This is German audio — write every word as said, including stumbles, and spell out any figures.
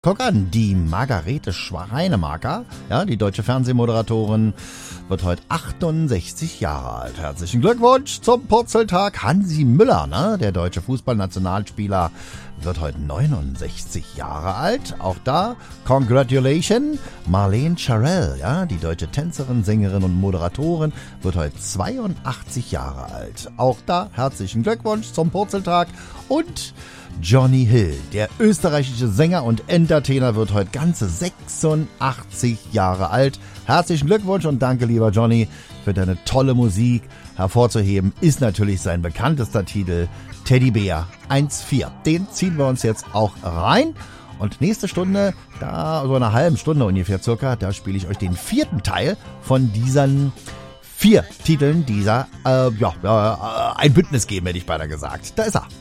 Guck an, die Margarete Schweinemaker, ja, die deutsche Fernsehmoderatorin, wird heute achtundsechzig Jahre alt. Herzlichen Glückwunsch zum Purzeltag. Hansi Müller, ne, der deutsche Fußballnationalspieler, wird heute neunundsechzig Jahre alt. Auch da, Congratulations. Marlene Charell, ja, die deutsche Tänzerin, Sängerin und Moderatorin, wird heute zweiundachtzig Jahre alt. Auch da, herzlichen Glückwunsch zum Purzeltag. Und Johnny Hill, der österreichische Sänger und Entertainer, wird heute ganze sechsundachtzig Jahre alt. Herzlichen Glückwunsch und danke, lieber Johnny, für deine tolle Musik. Hervorzuheben ist natürlich sein bekanntester Titel Teddybär eins vier. Den ziehen wir uns jetzt auch rein. Und nächste Stunde, da so eine halbe Stunde ungefähr circa, da spiele ich euch den vierten Teil von diesen vier Titeln dieser, äh, ja, äh, ein Bündnis geben, hätte ich beinahe gesagt. Da ist er.